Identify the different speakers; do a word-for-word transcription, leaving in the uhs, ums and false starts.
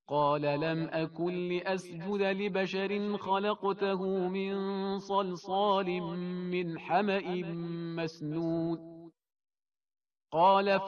Speaker 1: قال لم أكن لأسجد لبشر خلقته من صلصال من حمأ مسنون. قال